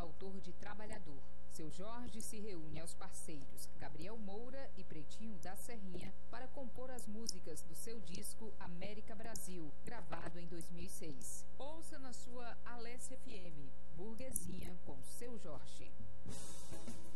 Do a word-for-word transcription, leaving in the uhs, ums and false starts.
autor de Trabalhador. Seu Jorge se reúne aos parceiros Gabriel Moura e Pretinho da Serrinha para compor as músicas do seu disco América Brasil, gravado em dois mil e seis. Ouça na sua Alesse F M, Burguesinha com Seu Jorge.